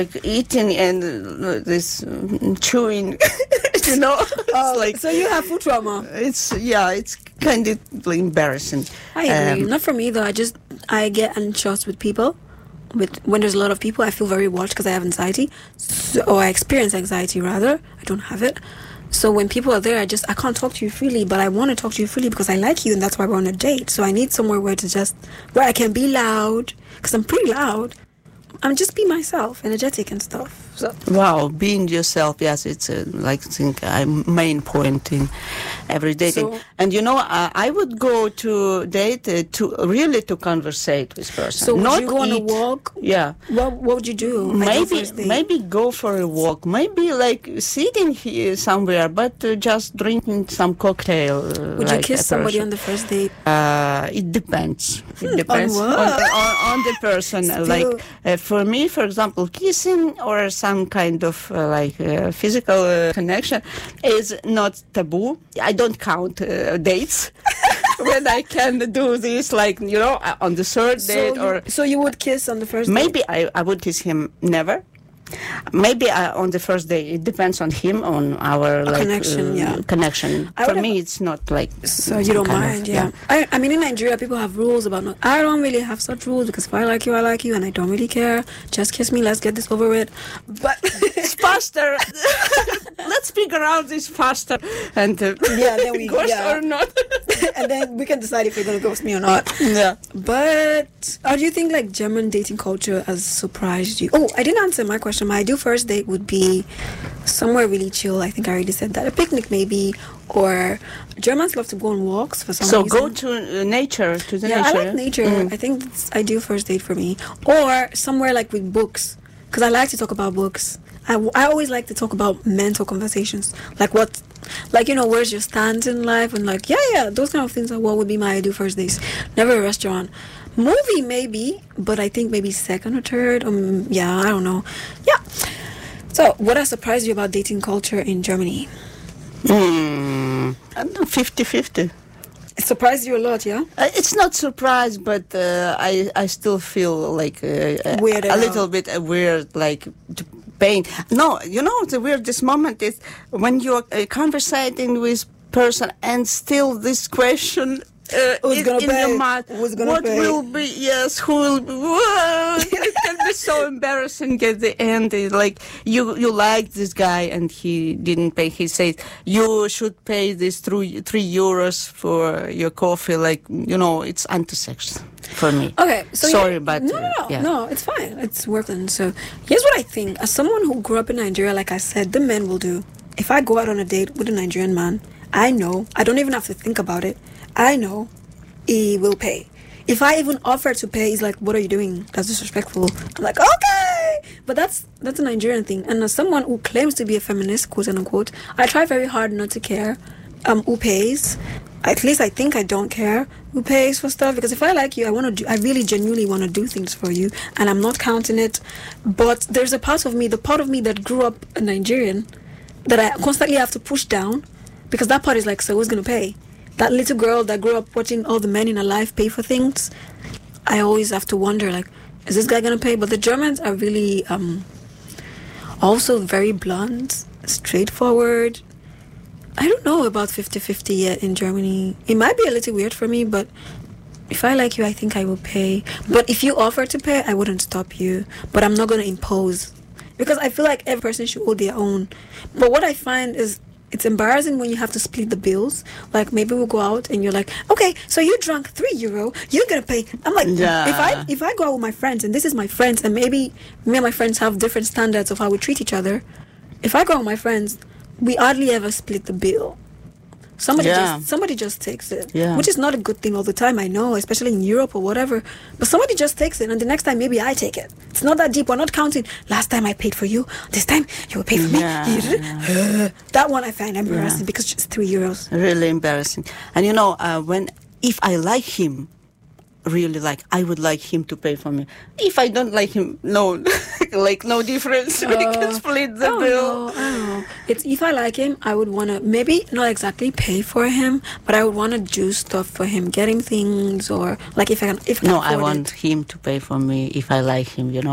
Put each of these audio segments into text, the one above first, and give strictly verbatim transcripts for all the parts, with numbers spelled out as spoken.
like eating and uh, this um, chewing, you know. Oh, like so you have food trauma. It's yeah, it's kind of embarrassing. I agree. Um, Not for me though. I just I get anxious with people. With when there's a lot of people, I feel very watched because I have anxiety, so, or I experience anxiety rather. I don't have it. So when people are there, I just I can't talk to you freely, but I want to talk to you freely because I like you, and that's why we're on a date. So I need somewhere where to just where I can be loud because I'm pretty loud. I'm just be myself, energetic and stuff. So Wow, being yourself, yes, it's a, like I think a main point in every dating. So- and you know, uh, I would go to date uh, to really to conversate with person. so would not you go on a eat. walk? Yeah. What What would you do? Like your Maybe first date? maybe go for a walk. Maybe like sitting here somewhere, but uh, just drinking some cocktail. Uh, Would you like kiss a somebody person. on the first date? Uh, it depends. It depends what? on, the, on, on the person. Still- Like uh, for me, for example, kissing or some kind of uh, like uh, physical uh, connection is not taboo. I don't count uh, dates when I can do this. Like you know, uh, on the third So date you, or so you would kiss on the first date? maybe I, I would kiss him never. Maybe uh, on the first day. It depends on him, on our like, connection, uh, yeah. connection. I For would me, have- it's not like. So you don't kind of- mind, yeah. I, I mean, in Nigeria, people have rules about not. I don't really have such rules because if I like you, I like you, and I don't really care. Just kiss me. Let's get this over with. But It's faster. Let's figure out this faster. And uh, Yeah, then we- ghost yeah. or not. and then we can decide if you're gonna ghost me or not. Yeah. But how do you think like German dating culture has surprised you? Oh, I didn't answer my question. My ideal first date would be somewhere really chill. I think I already said that. A picnic maybe, or Germans love to go on walks for some So reason. go to uh, nature, to the Yeah, nature. I like nature. Mm. I think it's ideal first date for me. Or somewhere like with books, because I like to talk about books. I, I always like to talk about mental conversations, like what, like you know, where's your stance in life, and like yeah, yeah, those kind of things are what would be my ideal first dates. Never a restaurant, movie maybe, but I think maybe second or third. Um, yeah, I don't know. Yeah. So, what has surprised you about dating culture in Germany? Mm. I don't know, fifty-fifty. It surprised you a lot, yeah. Uh, it's not surprise, but uh, I I still feel like uh, a, Weirded a little out. bit uh, weird, like to pain. No, you know the weirdest moment is when you're uh, conversating with person and still this question. Uh, Who's in, gonna in pay? your mind, Who's gonna what pay? will be? Yes, who will be? Whoa, it can be so embarrassing at the end. It's like you, you like this guy and he didn't pay. He says you should pay this three three euros for your coffee. Like you know, it's anti-sex for me. Okay, so Sorry, here- but, no, uh, no, no, yeah. no, it's fine. It's working. So here's what I think. As someone who grew up in Nigeria, like I said, the men will do. If I go out on a date with a Nigerian man, I know. I don't even have to think about it. I know he will pay. If I even offer to pay, he's like, "What are you doing? That's disrespectful." I'm like, "Okay," but that's that's a Nigerian thing. And as someone who claims to be a feminist, quote unquote, I try very hard not to care um, who pays. At least I think I don't care who pays for stuff, because if I like you, I want to do. I really genuinely want to do things for you, and I'm not counting it. But there's a part of me, the part of me that grew up a Nigerian, that I constantly have to push down, because that part is like, so who's gonna pay? That little girl that grew up watching all the men in her life pay for things, I always have to wonder, like, is this guy gonna pay? But the Germans are really um, also very blunt, straightforward. I don't know about fifty-fifty yet in Germany. It might be a little weird for me, but if I like you, I think I will pay. But if you offer to pay, I wouldn't stop you. But I'm not gonna impose, because I feel like every person should hold their own. But what I find is, it's embarrassing when you have to split the bills. Like maybe we'll go out and you're like, okay, so you drank three euro, you're gonna pay. I'm like, Yeah. if I if I go out with my friends and this is my friends, and maybe me and my friends have different standards of how we treat each other. If I go out with my friends, we hardly ever split the bill. Somebody Yeah. just somebody just takes it, Yeah. which is not a good thing all the time. I know, especially in Europe or whatever. But somebody just takes it, and the next time maybe I take it. It's not that deep. We're not counting. Last time I paid for you. This time you will pay for Yeah, me. That one I find embarrassing, Yeah. because it's three euros. Really embarrassing. And you know, uh, when if I like him, really like, I would like him to pay for me. If I don't like him, no, like no difference. we can split the I don't bill. know, I don't know. It's, if I like him, I would want to maybe not exactly pay for him, but I would want to do stuff for him, get him things, or like if I can. If I can No, I afford want it. him to pay for me if I like him. You know.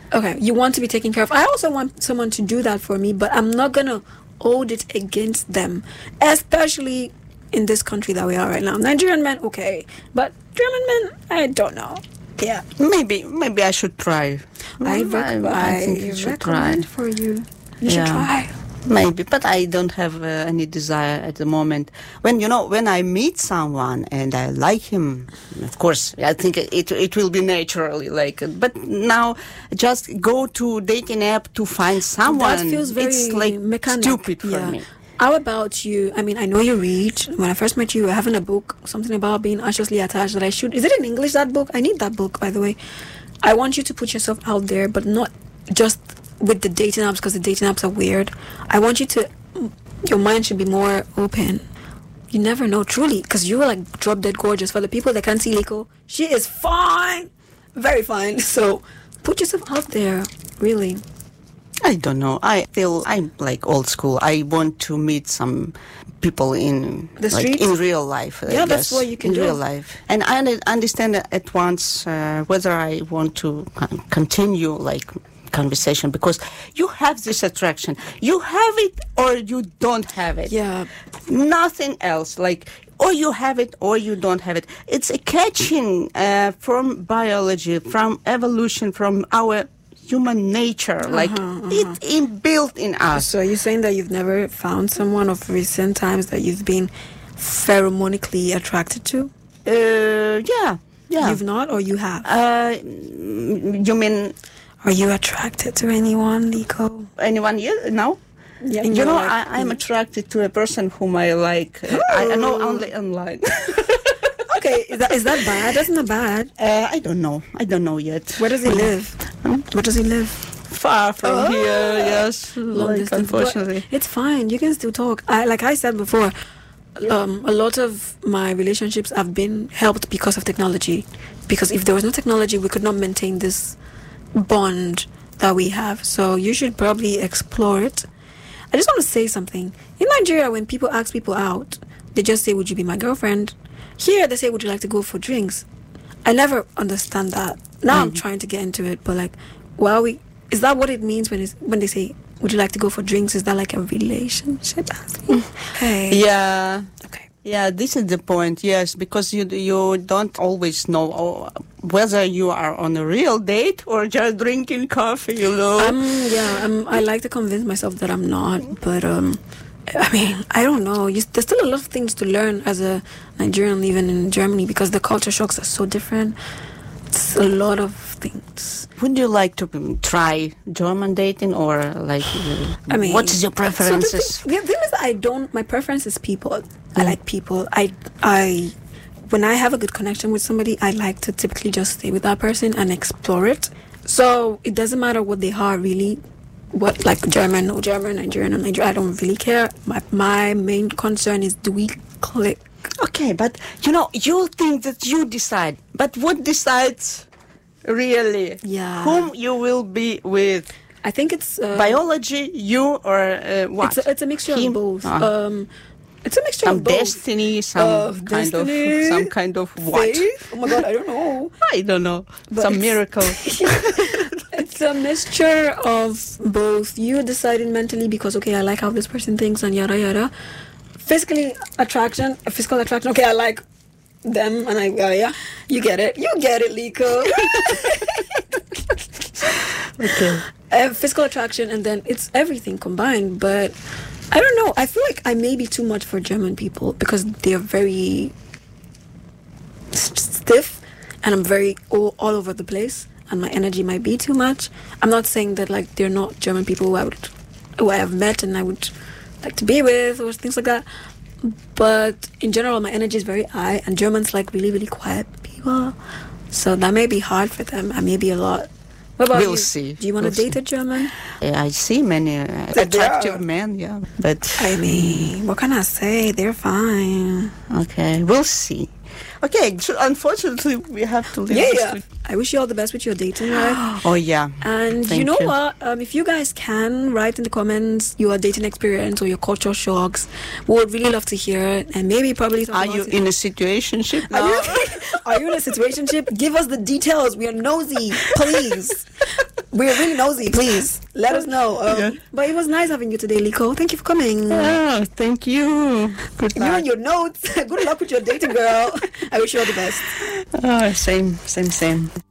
Okay, you want to be taken care of. I also want someone to do that for me, but I'm not gonna hold it against them, especially in this country that we are right now. Nigerian men, okay, but German men, I don't know. Yeah, maybe maybe I should try. I, rec- I, I think I you should recommend try. for you. You should Yeah. try. Maybe, but I don't have uh, any desire at the moment. When you know, when I meet someone and I like him, of course, I think it it will be naturally like. But now, just go to dating app to find someone. That feels very it's like mechanic. stupid for Yeah. me. How about you? I mean, I know you read. When I first met you, you were having a book, something about being anxiously attached that I should. Is it in English, that book? I need that book, by the way. I want you to put yourself out there, but not just with the dating apps, because the dating apps are weird. I want you to, your mind should be more open. You never know, truly, because you were like drop dead gorgeous. For the people that can't see Liko, she is fine, very fine. So put yourself out there, really. I don't know. I feel I'm like old school. I want to meet some people in The like, streets? in real life. I Yeah, that's guess, what you can in do. real life, and I un- understand at once uh, whether I want to con- continue like conversation, because you have this attraction. You have it or you don't have it. Yeah. Nothing else. Like, or you have it or you don't have it. It's a catching uh, from biology, from evolution, from our human nature. Like, it's inbuilt in us. So you're saying that you've never found someone of recent times that you've been pheromonically attracted to? Uh, yeah, yeah. You've not, or you have? Uh, you mean Are you attracted to anyone, Liko? anyone you know? Yeah, You know, I, I'm attracted to a person whom I like. Uh, I, I know only online. Okay, is that, is that bad? That's not bad. uh, I don't know. I don't know yet. Where does he live? Where does he live? Far from Oh. here, yes. Long like, distance. But unfortunately. it's fine. You can still talk. I, like I said before, um, a lot of my relationships have been helped because of technology. Because if there was no technology, we could not maintain this bond that we have. So you should probably explore it. I just want to say something. In Nigeria, when people ask people out, they just say, "Would you be my girlfriend?" Here, they say, "Would you like to go for drinks?" I never understand that. Now I'm trying to get into it, but like, well, we is that what it means when it's, when they say, "Would you like to go for drinks?" Is that like a relationship asking? Hey. Yeah. Okay. Yeah, this is the point, yes, because you you don't always know uh, whether you are on a real date or just drinking coffee, you know. Um. Yeah. Um. I like to convince myself that I'm not, but um. I mean, I don't know. You, there's still a lot of things to learn as a Nigerian living in Germany because the culture shocks are so different. It's a lot of things. Would you like to um, try German dating or like, uh, I mean, what is your preferences? So the, thing, the thing is, I don't. My preference is people. I like people. I I when I have a good connection with somebody, I like to typically just stay with that person and explore it. So it doesn't matter what they are really. What like German, no German, Nigerian, no Nigerian. I don't really care. My my main concern is, do we click? Okay, but you know, you think that you decide, but what decides really? Yeah. Whom you will be with? I think it's uh, Biology, you, or uh, what? It's a, it's a mixture Him? of both. Ah. Um, it's a mixture some of both. destiny, some Uh, kind destiny, of, some kind of what? Faith? Oh my God, I don't know. I don't know. But some it's- miracle. It's a mixture of both. You deciding mentally because, okay, I like how this person thinks and yada yada. Physically attraction, physical attraction. Okay, I like them and I uh, yeah. You get it. You get it, Liko. Okay. uh, physical attraction, and then it's everything combined. But I don't know. I feel like I may be too much for German people because they're very s- stiff, and I'm very all, all over the place, and my energy might be too much. I'm not saying that like they're not German people who I would, who I have met and I would like to be with or things like that. But in general, my energy is very high, and Germans like really, really quiet people. So that may be hard for them. I may be a lot. What about We'll you? see. Do you want to We'll date see. a German? Yeah, I see many uh, attractive men, yeah, but I mean, what can I say? They're fine. okay, we'll see. Okay, so unfortunately, we have to leave. Yeah, this yeah. to- I wish you all the best with your dating life. Oh yeah. And Thank you know you. what? Um, if you guys can write in the comments your dating experience or your culture shocks, we would really love to hear it. And maybe probably talk Are about you it. in a situationship Are now? you, are you in a situationship? Give us the details. We are nosy, please. We're really nosy. Please let us know. Um, Yeah. But it was nice having you today, Liko. Thank you for coming. Oh, thank you. Good You luck. and your notes. Good luck with your dating, girl. I wish you all the best. Oh, same, same, same.